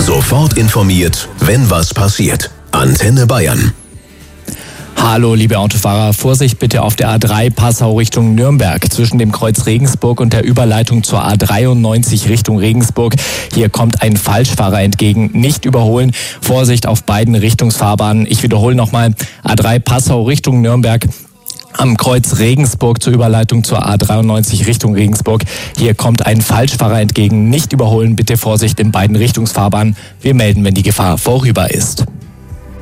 Sofort informiert, wenn was passiert. Antenne Bayern. Hallo liebe Autofahrer, Vorsicht bitte auf der A3 Passau Richtung Nürnberg zwischen dem Kreuz Regensburg und der Überleitung zur A93 Richtung Regensburg. Hier kommt ein Falschfahrer entgegen, nicht überholen, Vorsicht auf beiden Richtungsfahrbahnen. Ich wiederhole nochmal, A3 Passau Richtung Nürnberg. Am Kreuz Regensburg zur Überleitung zur A93 Richtung Regensburg. Hier kommt ein Falschfahrer entgegen, nicht überholen, bitte Vorsicht in beiden Richtungsfahrbahnen. Wir melden, wenn die Gefahr vorüber ist.